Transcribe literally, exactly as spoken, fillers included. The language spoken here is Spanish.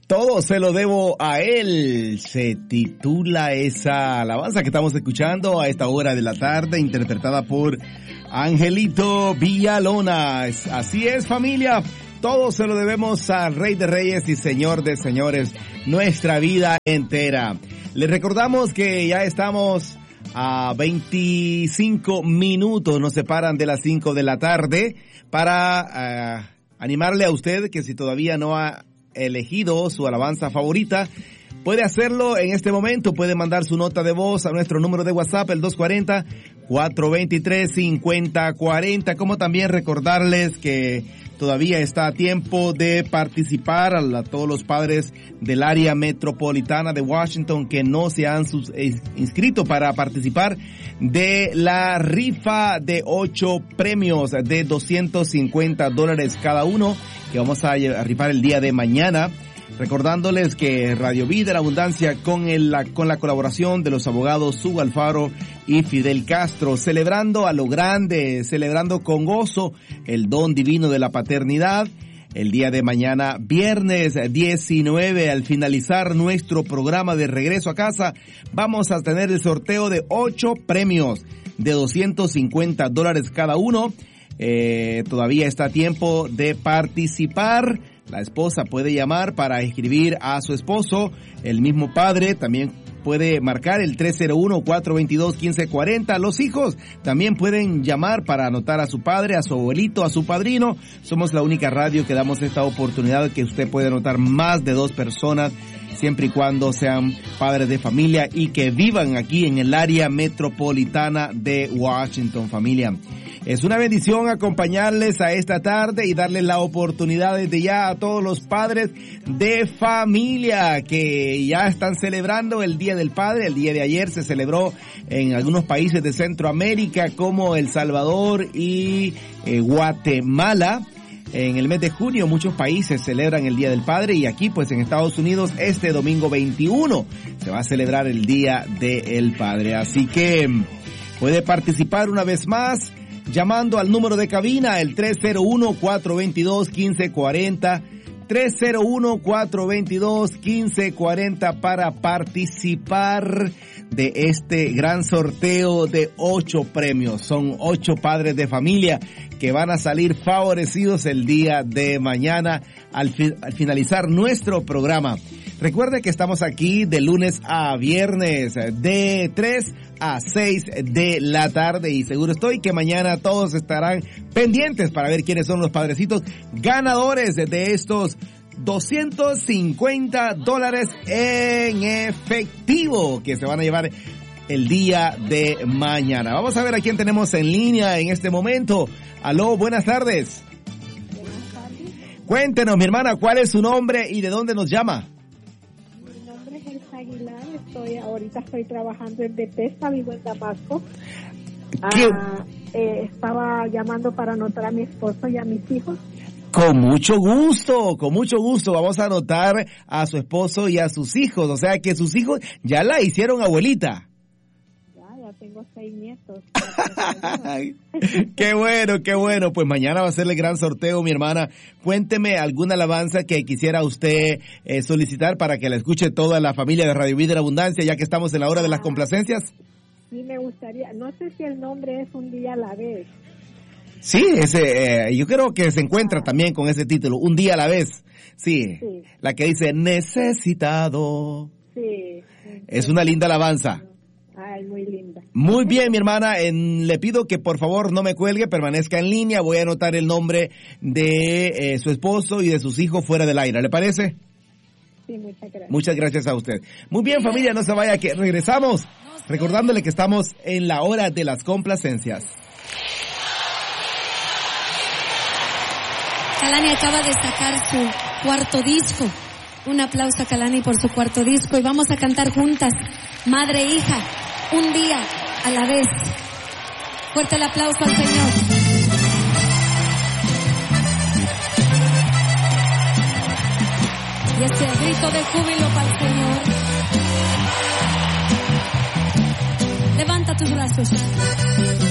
Todo se lo debo a él, se titula esa alabanza que estamos escuchando a esta hora de la tarde, interpretada por Angelito Villalona. Así es, familia, todo se lo debemos al Rey de Reyes y Señor de Señores, nuestra vida entera. Les recordamos que ya estamos a veinticinco minutos, nos separan de las cinco de la tarde, para uh, animarle a usted que si todavía no ha elegido su alabanza favorita, puede hacerlo en este momento. Puede mandar su nota de voz a nuestro número de WhatsApp, el dos cuatro cero, cuatro dos tres, cinco cero cuatro cero, como también recordarles que todavía está a tiempo de participar a, la, a todos los padres del área metropolitana de Washington que no se han sus, eh, inscrito para participar de la rifa de ocho premios de doscientos cincuenta dólares cada uno, que vamos a, a rifar el día de mañana. Recordándoles que Radio Vida en Abundancia, con, el, la, con la colaboración de los abogados Hugo Alfaro y Fidel Castro, celebrando a lo grande, celebrando con gozo el don divino de la paternidad. El día de mañana, viernes diecinueve, al finalizar nuestro programa de regreso a casa, vamos a tener el sorteo de ocho premios de doscientos cincuenta dólares cada uno. Eh, todavía está a tiempo de participar. La esposa puede llamar para escribir a su esposo. El mismo padre también puede marcar el tres cero uno, cuatro dos dos, uno cinco cuatro cero. Los hijos también pueden llamar para anotar a su padre, a su abuelito, a su padrino. Somos la única radio que damos esta oportunidad, que usted puede anotar más de dos personas, siempre y cuando sean padres de familia y que vivan aquí en el área metropolitana de Washington, familia. Es una bendición acompañarles a esta tarde y darles la oportunidad desde ya a todos los padres de familia que ya están celebrando el Día del Padre. El día de ayer se celebró en algunos países de Centroamérica como El Salvador y eh, Guatemala. En el mes de junio muchos países celebran el Día del Padre, y aquí pues en Estados Unidos este domingo veintiuno se va a celebrar el Día del Padre. Así que puede participar una vez más llamando al número de cabina, el tres cero uno, cuatro dos dos, uno cinco cuatro cero, tres cero uno, cuatro dos dos, uno cinco cuatro cero, para participar de este gran sorteo de ocho premios. Son ocho padres de familia que van a salir favorecidos el día de mañana al, fi- al finalizar nuestro programa. Recuerde que estamos aquí de lunes a viernes, de tres a seis de la tarde, y seguro estoy que mañana todos estarán pendientes para ver quiénes son los padrecitos ganadores de estos doscientos cincuenta dólares en efectivo que se van a llevar el día de mañana. Vamos a ver a quién tenemos en línea en este momento. Aló, buenas tardes. Buenas tardes. Cuéntenos, mi hermana, ¿cuál es su nombre y de dónde nos llama? Mi nombre es Elsa Aguilar, estoy, ahorita estoy trabajando en Bethesda, vivo en Damasco. ¿Qué? Ah, eh, estaba llamando para anotar a mi esposo y a mis hijos. Con mucho gusto, con mucho gusto. Vamos a anotar a su esposo y a sus hijos. O sea que sus hijos ya la hicieron abuelita. Ya, ya tengo seis nietos. Qué bueno, qué bueno. Pues mañana va a ser el gran sorteo, mi hermana. Cuénteme alguna alabanza que quisiera usted eh, solicitar para que la escuche toda la familia de Radio Vida en Abundancia, ya que estamos en la hora de las complacencias. Sí, me gustaría. No sé si el nombre es Un Día a la Vez. Sí, ese, eh, yo creo que se encuentra también con ese título, Un Día a la Vez. Sí, Sí. La que dice necesitado. Sí. Es una linda alabanza. Ay, muy linda. Muy bien, mi hermana, en, le pido que por favor no me cuelgue, permanezca en línea. Voy a anotar el nombre de eh, su esposo y de sus hijos fuera del aire, ¿le parece? Sí, muchas gracias. Muchas gracias a usted. Muy bien, familia, no se vaya, que regresamos recordándole que estamos en la hora de las complacencias. Kalani acaba de sacar su cuarto disco. Un aplauso a Kalani por su cuarto disco, y vamos a cantar juntas, madre e hija, un día a la vez. Fuerte el aplauso al Señor. Y este grito de júbilo para el Señor. Levanta tus brazos.